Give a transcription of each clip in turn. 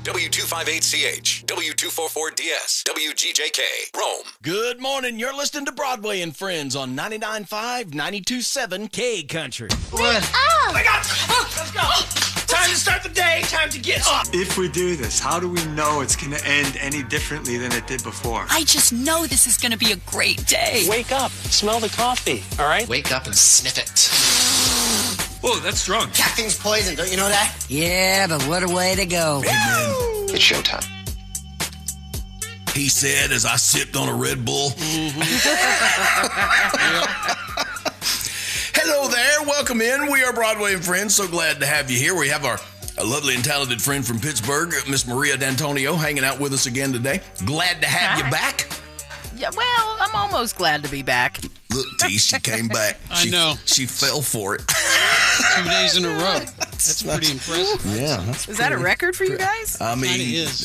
W258CH, W244DS, WGJK, Rome. Good morning. You're listening to Broadway and Friends on 99.5, 92.7 K Country. What? Oh my God! Let's go! Time to start the day. Time to get up. If we do this, how do we know it's going to end any differently than it did before? I just know this is going to be a great day. Wake up. Smell the coffee, all right? Wake up and sniff it. Whoa, that's strong. Caffeine's poison, don't you know that? Yeah, but what a way to go. Amen. It's showtime. He said as I sipped on a Red Bull. Hello there. Welcome in. We are Broadway and Friends. So glad to have you here. We have our lovely and talented friend from Pittsburgh, Miss Maria D'Antonio, hanging out with us again today. Glad to have you back. Yeah, well, I'm almost glad to be back. Look, T, she came back. I know. She fell for it. 2 days in a row. That's pretty impressive. Yeah. Is that a record for you guys? I mean, Kinda is.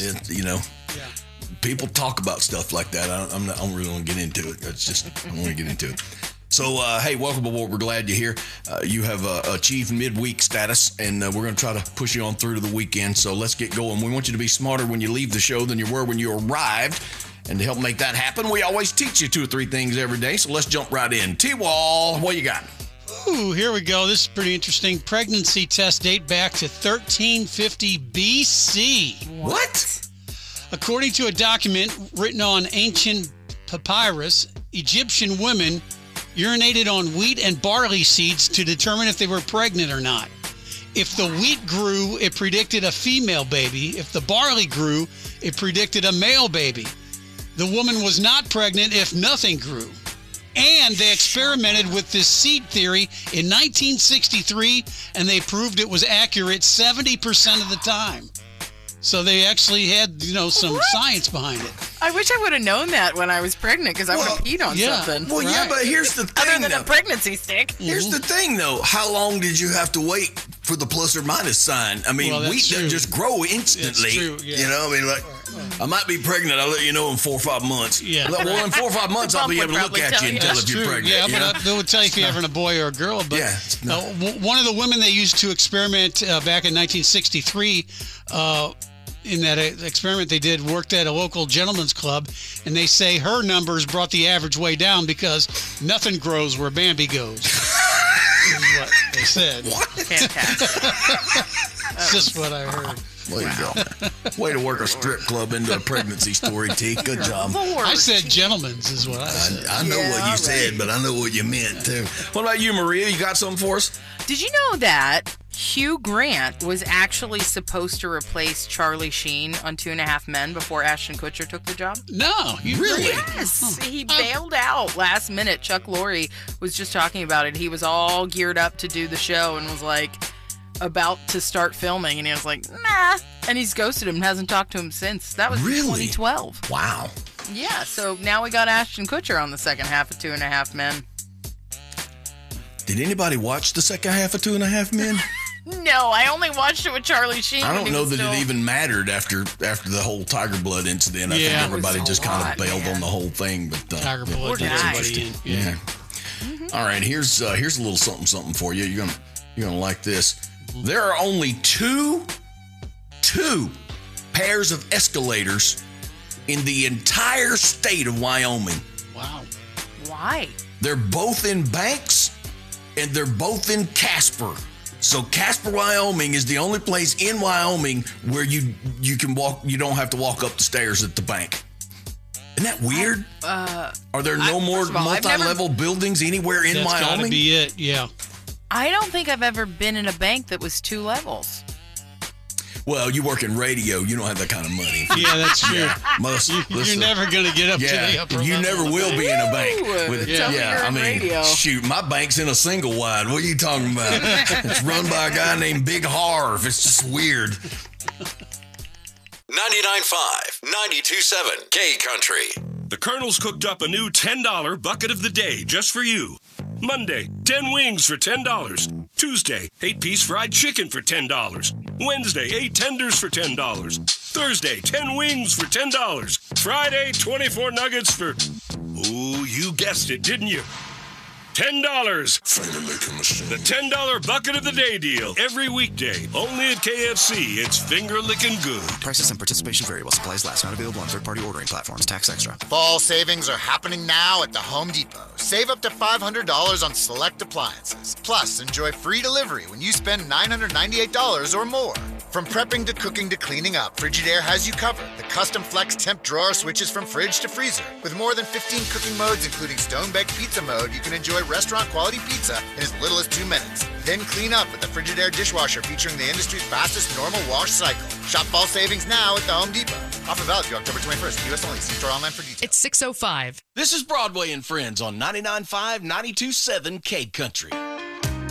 People talk about stuff like that. I don't really want to get into it. It's just, I don't want to get into it. So, hey, welcome aboard. We're glad you're here. You have achieved midweek status, and we're going to try to push you on through to the weekend. So let's get going. We want you to be smarter when you leave the show than you were when you arrived. And to help make that happen, we always teach you 2 or 3 things every day. So let's jump right in. T-Wall, what you got? Ooh, here we go. This is pretty interesting. Pregnancy tests date back to 1350 BC. What? According to a document written on ancient papyrus, Egyptian women urinated on wheat and barley seeds to determine if they were pregnant or not. If the wheat grew, it predicted a female baby. If the barley grew, it predicted a male baby. The woman was not pregnant if nothing grew. And they experimented with this seed theory in 1963, and they proved it was accurate 70% of the time. So they actually had, some science behind it. I wish I would have known that when I was pregnant, because I would have peed on something. Well, yeah, but here's the thing, other than a pregnancy stick. Here's the thing, though. How long did you have to wait for the plus or minus sign? I mean, wheat doesn't just grow instantly. That's true, yeah. I might be pregnant. I'll let you know in 4 or 5 months. Yeah. Well, in 4 or 5 months, I'll be able to look at you and tell if you're pregnant. Yeah, but they would tell you if you're having a boy or a girl. But one of the women they used to experiment back in 1963, in that experiment they did, worked at a local gentleman's club, and they say her numbers brought the average way down because nothing grows where Bambi goes. Is what they said. What? Fantastic. It's just what I heard. Way to go. Way to work a strip club into a pregnancy story, T. Good job. I said gentlemen's is what I said. I know what you said, but I know what you meant, too. What about you, Maria? You got something for us? Did you know that Hugh Grant was actually supposed to replace Charlie Sheen on 2.5 Men before Ashton Kutcher took the job? No, you really? Yes. He bailed out last minute. Chuck Lorre was just talking about it. He was all geared up to do the show and was like about to start filming, and he was like, nah. And he's ghosted him and hasn't talked to him since. That was 2012. Wow. Yeah, so now we got Ashton Kutcher on the second half of 2.5 Men. Did anybody watch the second half of 2.5 Men? No, I only watched it with Charlie Sheen. I don't know that it even mattered after the whole Tiger Blood incident. I think everybody just kind of bailed on the whole thing. But Tiger Blood got everybody in. Yeah. Mm-hmm. All right, here's a little something for you. You're gonna like this. There are only two pairs of escalators in the entire state of Wyoming. Wow. Why? They're both in Banks, and they're both in Casper. So Casper, Wyoming is the only place in Wyoming where you can walk. You don't have to walk up the stairs at the bank. Isn't that weird? Are there no more multi-level buildings anywhere in Wyoming? That's gotta be it, yeah. I don't think I've ever been in a bank that was 2 levels. Well, you work in radio. You don't have that kind of money. Yeah, that's true. You're never going to get up to the upper level. You never will be in a bank. Radio. Shoot, my bank's in a single wide. What are you talking about? It's run by a guy named Big Harv. It's just weird. 99.5, 92.7 K Country. The Colonel's cooked up a new $10 bucket of the day just for you. Monday, 10 wings for $10. Tuesday, 8-piece fried chicken for $10. Wednesday, 8 tenders for $10. Thursday, 10 wings for $10. Friday, 24 nuggets for... Oh, you guessed it, didn't you? $10. The $10 bucket of the day deal. Every weekday. Only at KFC. It's finger licking good. Prices and participation vary while supplies last. Not available on third-party ordering platforms. Tax extra. Fall savings are happening now at the Home Depot. Save up to $500 on select appliances. Plus, enjoy free delivery when you spend $998 or more. From prepping to cooking to cleaning up, Frigidaire has you covered. The custom flex temp drawer switches from fridge to freezer. With more than 15 cooking modes, including stone-baked pizza mode, you can enjoy restaurant-quality pizza in as little as 2 minutes. Then clean up with the Frigidaire dishwasher featuring the industry's fastest normal wash cycle. Shop fall savings now at the Home Depot. Offer valid through October 21st. U.S. only. See store online for details. It's 6:05. This is Broadway and Friends on 99.5, 92.7 K Country.